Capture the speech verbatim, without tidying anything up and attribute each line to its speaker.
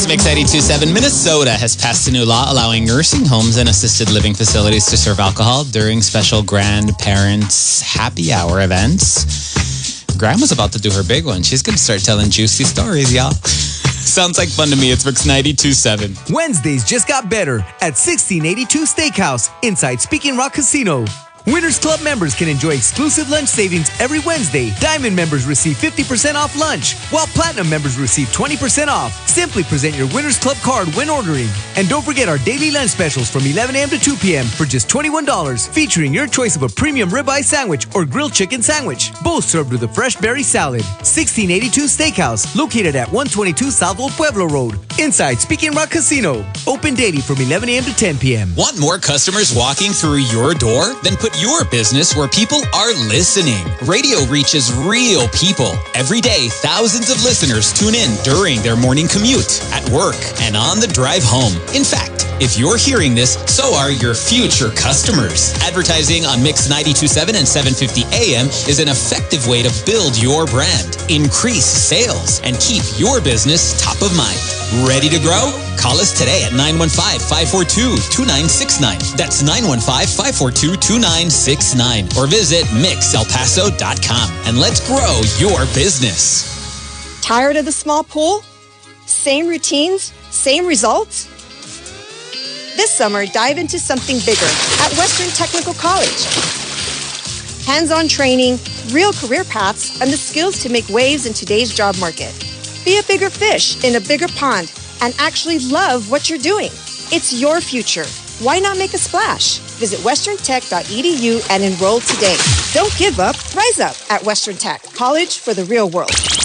Speaker 1: is Mix eighty-two point seven. Minnesota has passed a new law allowing nursing homes and assisted living facilities to serve alcohol during special grandparents' happy hour events. Grandma's about to do her big one. She's going to start telling juicy stories, y'all. Sounds like fun to me. It's Mix ninety-two point seven.
Speaker 2: Wednesdays just got better at sixteen eighty-two Steakhouse inside Speaking Rock Casino. Winners Club members can enjoy exclusive lunch savings every Wednesday. Diamond members receive fifty percent off lunch, while Platinum members receive twenty percent off. Simply present your Winners Club card when ordering. And don't forget our daily lunch specials from eleven a.m. to two p.m. for just twenty-one dollars, featuring your choice of a premium ribeye sandwich or grilled chicken sandwich, both served with a fresh berry salad. sixteen eighty-two Steakhouse, located at one twenty-two South Old Pueblo Road, inside Speaking Rock Casino. Open daily from eleven a.m. to ten p.m.
Speaker 1: Want more customers walking through your door? Then put your business where people are listening. Radio reaches real people. Every day, thousands of listeners tune in during their morning commute, at work, and on the drive home. In fact, if you're hearing this, so are your future customers. Advertising on Mix ninety-two point seven and seven fifty A M is an effective way to build your brand, increase sales, and keep your business top of mind. Ready to grow? Call us today at nine one five, five four two, two nine six nine. That's nine one five, five four two, two nine six nine. Or visit mix el paso dot com and let's grow your business.
Speaker 3: Tired of the small pool? Same routines? Same results? This summer, dive into something bigger at Western Technical College. Hands-on training, real career paths, and the skills to make waves in today's job market. Be a bigger fish in a bigger pond and actually love what you're doing. It's your future. Why not make a splash? Visit western tech dot e d u and enroll today. Don't give up, rise up at Western Tech, college for the real world.